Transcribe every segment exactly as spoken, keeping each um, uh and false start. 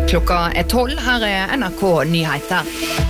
Klokka er tolv, her er N R K Nyheter.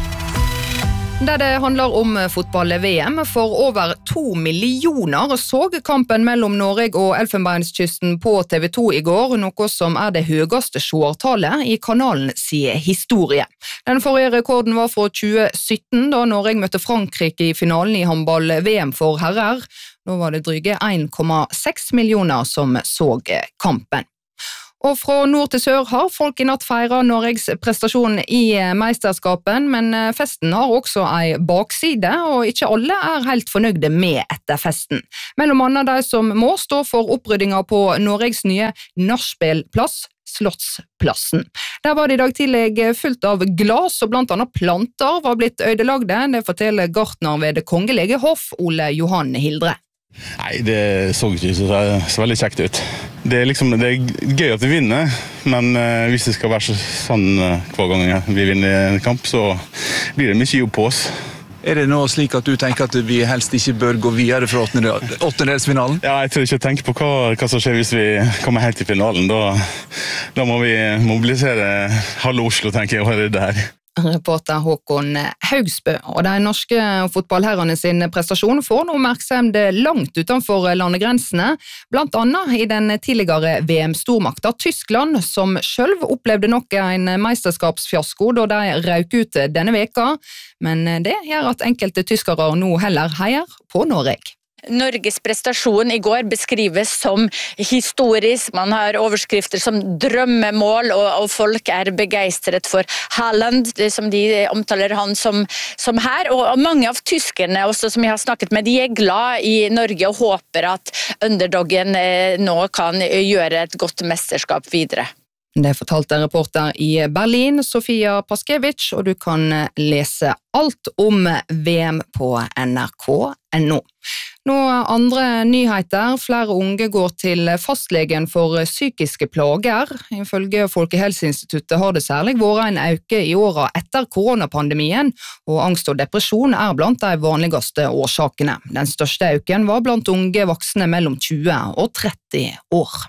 Der det handler om fotball-V M, for over to millioner så kampen mellom Norge og Elfenbenskysten på T V to i går, noe som er det høyeste seertallet i kanalens historie. Den forrige rekorden var fra tjue sytten, da Norge møtte Frankrike i finalen i håndball-V M for herrer. Nå var det dryge en komma seks millioner som så kampen. Og fra nord til sør har folk i natt feiret Norges prestasjon i meisterskapen, men festen har også en bakside, og ikke alle er helt fornøyde med etter festen. Mellom annet de som må stå for oppryddinger på Norges nye nachspielplass, Slottsplassen. Der var det i dag tidlig fullt av glas, og blant annet planter var blitt ødelagde. Det forteller gartner ved det kongelige hoff, Ole Johan Hildre. Nei, det så ikke så, så veldig kjekt ut. Det er, liksom, det er gøy at vi vinner, men uh, hvis det skal være så, sånn uh, hver gang vi vinner en kamp, så blir det mye jobb på oss. Er det nå slik at du tenker at vi helst ikke bør gå videre fra åttendedelsfinalen? Ja, jeg tror ikke å tenke på hva, hva som skjer hvis vi kommer helt til finalen. Da, da må vi mobilisere halve Oslo, tenker jeg, og redde her. Reporter Håkon Haugsbø, og de norske fotballherrene sin prestasjon får nå oppmerksomhet langt utenfor landegrensene, blant annet i den tidligere V M-stormakta Tyskland, som selv opplevde nok en meisterskapsfiasko da de røk ut denne veka, men det gjør at enkelte tyskere nå heller heier på Norge. Norges prestasjon i går beskrives som historisk, man har overskrifter som drømmemål, og, og folk er begeistret for Haaland, det som de omtaler han som, som her, og, og mange av tyskerne også som jeg har snakket med, de er glad i Norge og håper at underdoggen eh, nå kan gjøre et godt mesterskap videre. Det fortalte reporter i Berlin, Sofia Paskevich, og du kan lese alt om V M på N R K punktum no. Nå andre nyheter. Flere unge går til fastlegen for psykiske plager. Ifølge Folkehelseinstituttet har det særlig vært en øke i åra etter koronapandemien, og angst og depresjon er blant de vanligste årsakene. Den største øken var blant unge voksne mellom tjue og tretti år.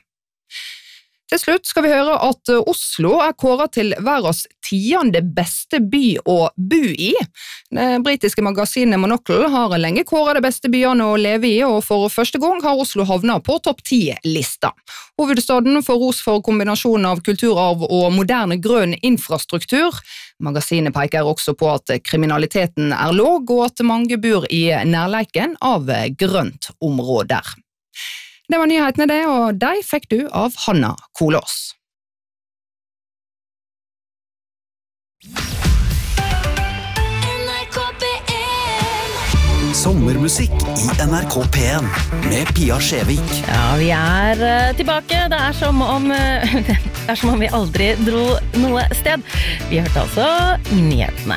Til slutt skal vi høre at Oslo er kåret til verdens tiende beste by å bo i. Det britiske magasinet Monocle har lenge kåret de beste byene å leve i, og for første gang har Oslo havnet på topp ti-lista. Hovedstaden får ros for kombinasjonen av kulturarv og moderne grønn infrastruktur. Magasinet peker også på at kriminaliteten er låg, og at mange bor i nærleiken av grønt områder. Det var nyhetene det, og de fikk du av Hanna Kolås. Sommermusikk i N R K P en med Pia Skjevik. Ja, vi er uh, tilbake. Det er som om uh, det er som om vi aldri dro noe sted. Vi hørte altså nyhetene.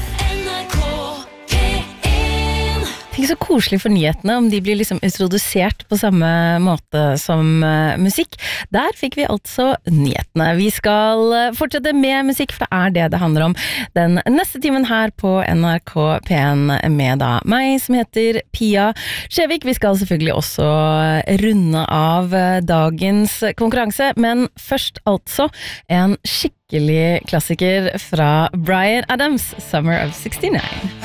Tenk så koselig for nyhetene om de blir liksom introdusert på samme måte som uh, musikk. Der fikk vi altså nyhetene. Vi skal uh, fortsette med musikk, for det er det det handler om den neste timen her på N R K P en med da meg, som heter Pia Skjevik. Vi skal selvfølgelig også runde av uh, dagens konkurranse, men først altså en skikkelig klassiker fra Bryan Adams, Summer of sixty-nine.